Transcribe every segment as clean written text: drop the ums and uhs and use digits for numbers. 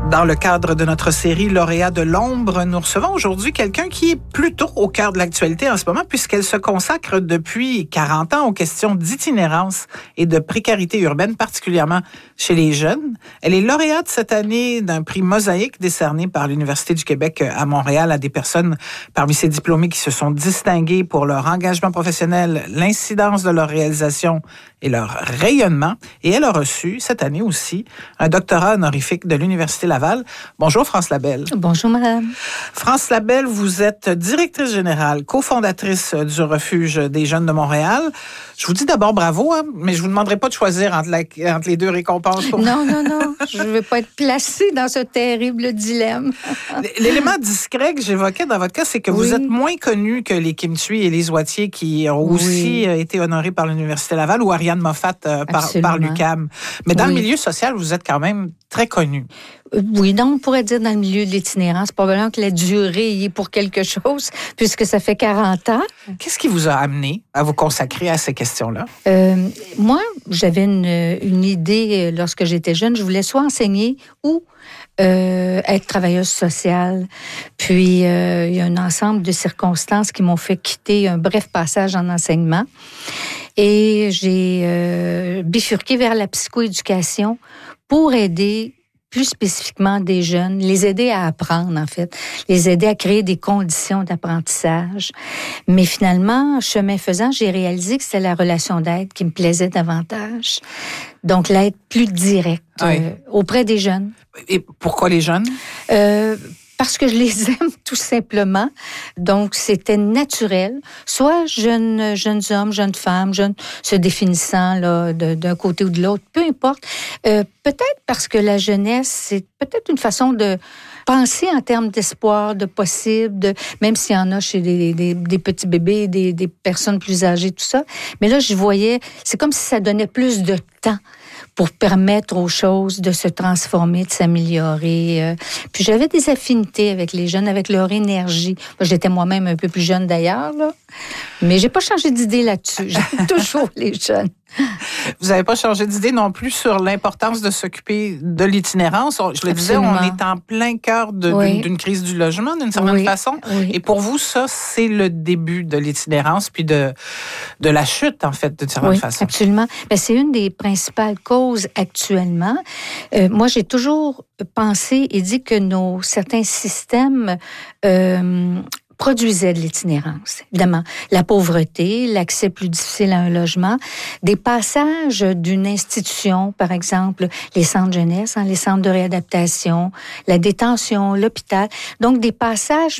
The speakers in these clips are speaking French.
Dans le cadre de notre série Lauréat de l'ombre, nous recevons aujourd'hui quelqu'un qui est plutôt au cœur de l'actualité en ce moment puisqu'elle se consacre depuis 40 ans aux questions d'itinérance et de précarité urbaine, particulièrement chez les jeunes. Elle est lauréate cette année d'un prix Mosaïque décerné par l'Université du Québec à Montréal à des personnes parmi ses diplômés qui se sont distinguées pour leur engagement professionnel, l'incidence de leur réalisation et leur rayonnement. Et elle a reçu cette année aussi un doctorat honorifique de l'Université Laval. Bonjour France Labelle. Bonjour madame. France Labelle, vous êtes directrice générale, cofondatrice du Refuge des jeunes de Montréal. Je vous dis d'abord bravo, mais je vous demanderai pas de choisir entre les deux récompenses. Non, je ne veux pas être placée dans ce terrible dilemme. L'élément discret que j'évoquais dans votre cas, c'est que vous êtes moins connu que les Kim Thuy et les Oitier qui ont aussi été honorés par l'Université Laval ou Ariane Moffat par l'UQAM. Mais dans le milieu social, vous êtes quand même très connu. Oui, donc on pourrait dire dans le milieu de l'itinérance, probablement que la durée y est pour quelque chose, puisque ça fait 40 ans. Qu'est-ce qui vous a amené à vous consacrer à ces questions-là? Moi, j'avais une idée lorsque j'étais jeune. Je voulais soit enseigner ou être travailleuse sociale. Puis, il y a un ensemble de circonstances qui m'ont fait quitter un bref passage en enseignement. Et j'ai bifurqué vers la psychoéducation pour aider plus spécifiquement des jeunes, les aider à apprendre, en fait, les aider à créer des conditions d'apprentissage. Mais finalement, chemin faisant, j'ai réalisé que c'était la relation d'aide qui me plaisait davantage. Donc, l'aide plus directe auprès des jeunes. Et pourquoi les jeunes? Parce que je les aime tout simplement. Donc, c'était naturel. Soit jeunes hommes, jeunes femmes, jeunes se définissant là, d'un côté ou de l'autre, peu importe. Peut-être parce que la jeunesse, c'est peut-être une façon de penser en termes d'espoir, de possible, même s'il y en a chez des petits bébés, des personnes plus âgées, tout ça. Mais là, je voyais, c'est comme si ça donnait plus de temps pour permettre aux choses de se transformer, de s'améliorer. Puis j'avais des affinités avec les jeunes, avec leur énergie. Moi, j'étais moi-même un peu plus jeune d'ailleurs, là. Mais j'ai pas changé d'idée là-dessus. J'aime toujours les jeunes. Vous n'avez pas changé d'idée non plus sur l'importance de s'occuper de l'itinérance. Je le disais, on est en plein cœur d'une crise du logement, d'une certaine façon. Oui. Et pour vous, ça, c'est le début de l'itinérance, puis de la chute, en fait, d'une certaine façon. Absolument. Ben, c'est une des principales causes actuellement. Moi, j'ai toujours pensé et dit que certains systèmes produisait de l'itinérance. Évidemment, la pauvreté, l'accès plus difficile à un logement, des passages d'une institution, par exemple, les centres jeunesse, les centres de réadaptation, la détention, l'hôpital. Donc, des passages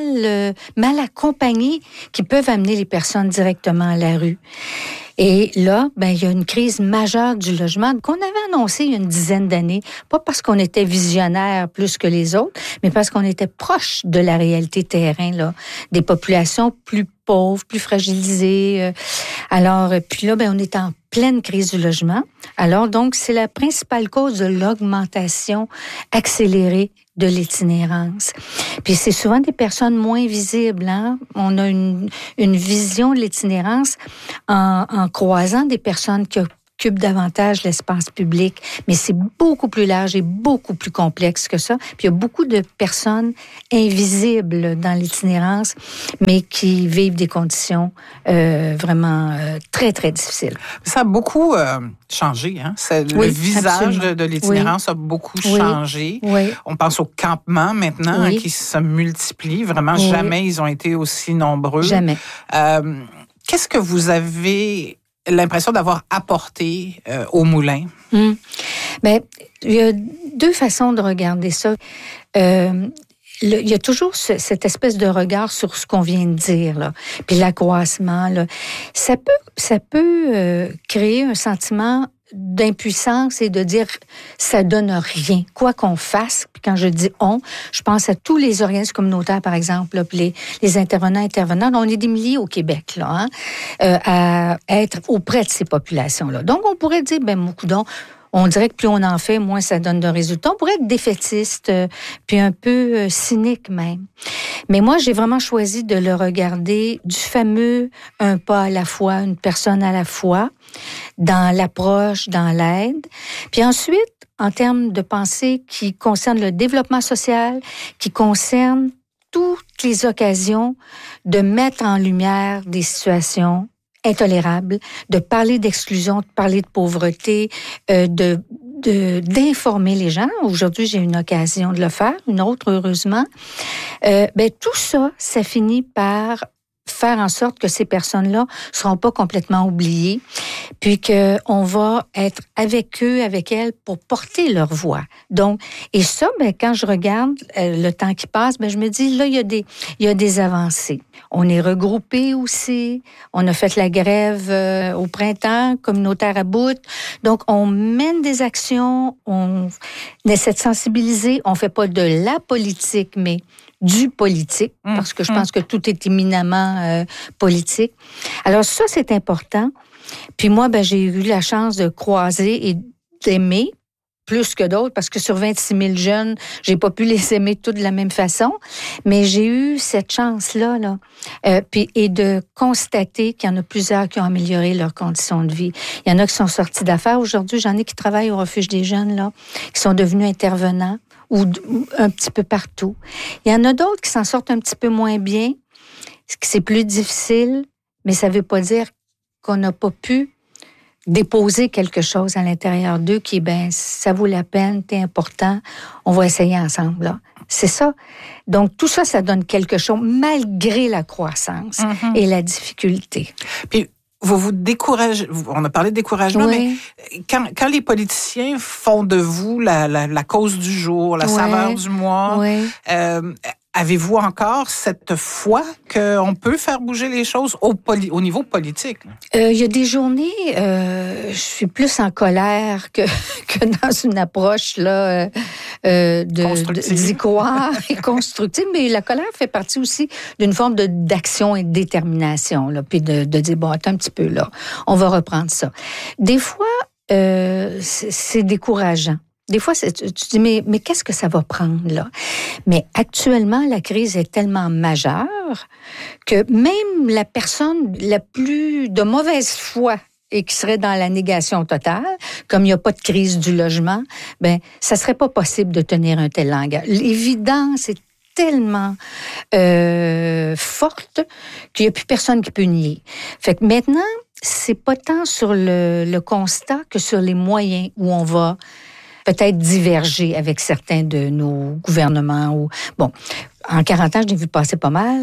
mal accompagnés qui peuvent amener les personnes directement à la rue. Et là, il y a une crise majeure du logement qu'on avait annoncée il y a une dizaine d'années, pas parce qu'on était visionnaire plus que les autres, mais parce qu'on était proche de la réalité terrain, là, des populations plus pauvres, plus fragilisées. Alors, puis là, on est en pleine crise du logement. Alors, donc, c'est la principale cause de l'augmentation accélérée de l'itinérance. Puis c'est souvent des personnes moins visibles. On a une vision de l'itinérance en croisant des personnes qui occupent davantage l'espace public, mais c'est beaucoup plus large et beaucoup plus complexe que ça. Puis il y a beaucoup de personnes invisibles dans l'itinérance, mais qui vivent des conditions vraiment très, très difficiles. Ça a beaucoup changé. Le visage de l'itinérance a beaucoup changé. Oui. On pense aux campements maintenant qui se multiplient. Vraiment, jamais ils ont été aussi nombreux. Jamais. Qu'est-ce que vous avez l'impression d'avoir apporté au moulin? Il y a deux façons de regarder ça. Il y a toujours cette espèce de regard sur ce qu'on vient de dire, là. Puis l'accroissement, là. Ça peut créer un sentiment d'impuissance et de dire ça donne rien, quoi qu'on fasse. Puis quand je dis on, je pense à tous les organismes communautaires, par exemple, là, puis les intervenants. On est des milliers au Québec, là, à être auprès de ces populations-là. Donc, on pourrait dire, mon coudonc, on dirait que plus on en fait, moins ça donne de résultats. On pourrait être défaitiste, puis un peu cynique même. Mais moi, j'ai vraiment choisi de le regarder du fameux un pas à la fois, une personne à la fois, dans l'approche, dans l'aide. Puis ensuite, en termes de pensée qui concerne le développement social, qui concerne toutes les occasions de mettre en lumière des situations intolérables, de parler d'exclusion, de parler de pauvreté, d'informer les gens. Aujourd'hui, j'ai une occasion de le faire, une autre, heureusement. Tout ça, ça finit par faire en sorte que ces personnes-là ne seront pas complètement oubliées, puis qu'on va être avec eux, avec elles, pour porter leur voix. Donc, et ça, quand je regarde le temps qui passe, je me dis, là, il y a des avancées. On est regroupés aussi. On a fait la grève au printemps, communautaire à bout. Donc, on mène des actions, on essaie de sensibiliser. On fait pas de la politique, mais du politique, parce que je pense que tout est éminemment politique. Alors ça, c'est important. Puis moi, j'ai eu la chance de croiser et d'aimer plus que d'autres, parce que sur 26 000 jeunes, j'ai pas pu les aimer tous de la même façon, mais j'ai eu cette chance-là, et de constater qu'il y en a plusieurs qui ont amélioré leurs conditions de vie. Il y en a qui sont sortis d'affaires. Aujourd'hui, j'en ai qui travaillent au refuge des jeunes, qui sont devenus intervenants, ou un petit peu partout. Il y en a d'autres qui s'en sortent un petit peu moins bien, c'est plus difficile, mais ça ne veut pas dire qu'on n'a pas pu déposer quelque chose à l'intérieur d'eux qui, ça vaut la peine, c'est important, on va essayer ensemble, là. C'est ça. Donc, tout ça, ça donne quelque chose, malgré la croissance et la difficulté. Puis, vous découragez, on a parlé de découragement, mais quand les politiciens font de vous la cause du jour, la saveur du mois, avez-vous encore cette foi qu'on peut faire bouger les choses au niveau politique? Il y a des journées, je suis plus en colère que dans une approche d'y croire et constructive. Mais la colère fait partie aussi d'une forme d'action et de détermination, puis de dire, attends un petit peu, là, on va reprendre ça. Des fois, c'est décourageant. Des fois, tu dis, mais qu'est-ce que ça va prendre, là? Mais actuellement, la crise est tellement majeure que même la personne la plus de mauvaise foi et qui serait dans la négation totale, comme il n'y a pas de crise du logement, ça serait pas possible de tenir un tel langage. L'évidence est tellement forte qu'il n'y a plus personne qui peut nier. Fait que maintenant, c'est pas tant sur le constat que sur les moyens où on va peut-être diverger avec certains de nos gouvernements. En 40 ans, je l'ai vu passer pas mal.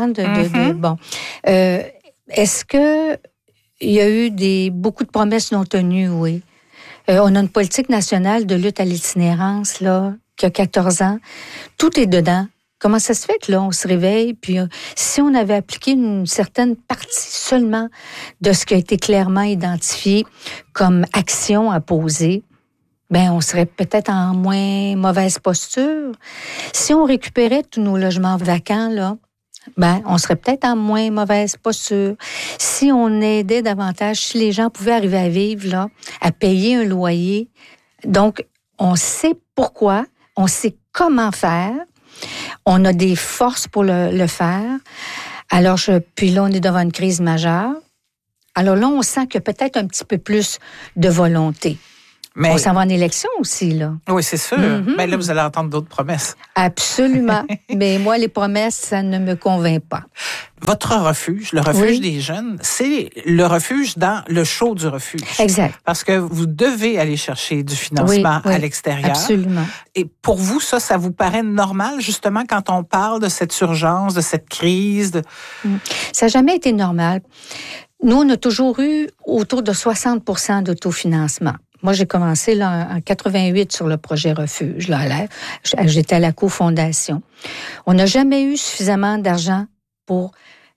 Est-ce que il y a eu beaucoup de promesses non tenues? Oui. On a une politique nationale de lutte à l'itinérance qui a 14 ans. Tout est dedans. Comment ça se fait que là, on se réveille, puis si on avait appliqué une certaine partie seulement de ce qui a été clairement identifié comme action à poser, on serait peut-être en moins mauvaise posture. Si on récupérait tous nos logements vacants, on serait peut-être en moins mauvaise posture. Si on aidait davantage, si les gens pouvaient arriver à vivre, à payer un loyer. Donc, on sait pourquoi, on sait comment faire, on a des forces pour le faire. Alors, puis là, on est devant une crise majeure. Alors là, on sent qu'il y a peut-être un petit peu plus de volonté. Mais on s'en va en élection aussi, là. Oui, c'est sûr. Mais là, vous allez entendre d'autres promesses. Absolument. Mais moi, les promesses, ça ne me convainc pas. Votre refuge, le refuge des jeunes, c'est le refuge dans le show du refuge. Exact. Parce que vous devez aller chercher du financement à l'extérieur. Absolument. Et pour vous, ça vous paraît normal, justement, quand on parle de cette urgence, de cette crise? Ça n'a jamais été normal. Nous, on a toujours eu autour de 60% d'autofinancement. Moi, j'ai commencé en 88 sur le projet Refuge. J'étais à la cofondation. On n'a jamais eu suffisamment d'argent pour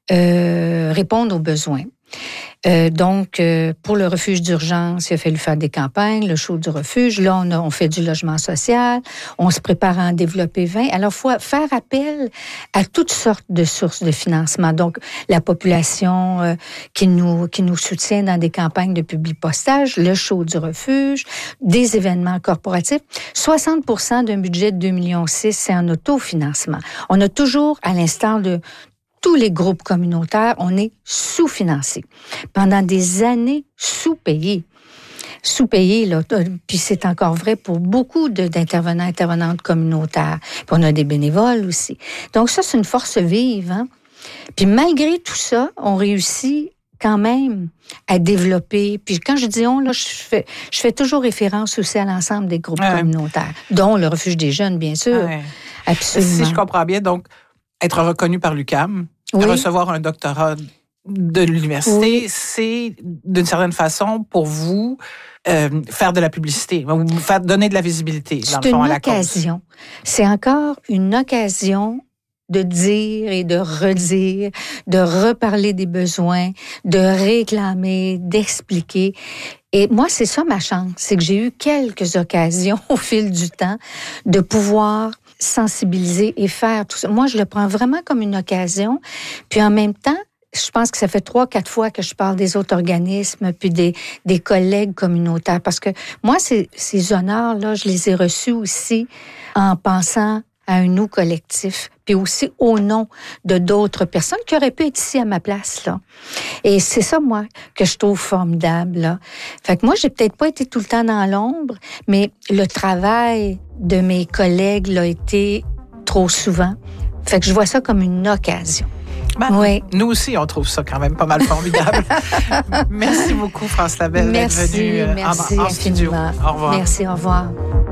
répondre aux besoins. Donc, pour le refuge d'urgence, il a fallu faire des campagnes, le show du refuge. Là, on fait du logement social. On se prépare à en développer 20. Alors, il faut faire appel à toutes sortes de sources de financement. Donc, la population qui nous soutient dans des campagnes de publipostage, le show du refuge, des événements corporatifs. 60% d'un budget de 2,6 millions, c'est en autofinancement. On a toujours, à l'instar de tous les groupes communautaires, on est sous-financés. Pendant des années, sous-payés. sous-payés, là. Puis c'est encore vrai pour beaucoup d'intervenants, intervenantes communautaires. Puis on a des bénévoles aussi. Donc ça, c'est une force vive, hein. Puis malgré tout ça, on réussit quand même à développer. Puis quand je dis on, là, je fais toujours référence aussi à l'ensemble des groupes communautaires, dont le Refuge des jeunes, bien sûr. Ouais. Absolument. Si je comprends bien, donc, être reconnu par l'UQAM, recevoir un doctorat de l'université, c'est d'une certaine façon pour vous faire de la publicité, vous faire donner de la visibilité dans le fond à la cause. C'est une occasion. C'est encore une occasion de dire et de redire, de reparler des besoins, de réclamer, d'expliquer. Et moi, c'est ça ma chance, c'est que j'ai eu quelques occasions au fil du temps de pouvoir sensibiliser et faire tout ça. Moi, je le prends vraiment comme une occasion. Puis en même temps, je pense que ça fait 3-4 fois que je parle des autres organismes puis des collègues communautaires. Parce que moi, ces honneurs-là, je les ai reçus aussi en pensant à un nous collectif, puis aussi au nom de d'autres personnes qui auraient pu être ici à ma place, là. Et c'est ça, moi, que je trouve formidable, là. Fait que moi, j'ai peut-être pas été tout le temps dans l'ombre, mais le travail de mes collègues l'a été trop souvent. Fait que je vois ça comme une occasion. Oui. Nous aussi, on trouve ça quand même pas mal formidable. Merci beaucoup, France Labelle, d'être venue en studio. Au revoir. Merci, au revoir.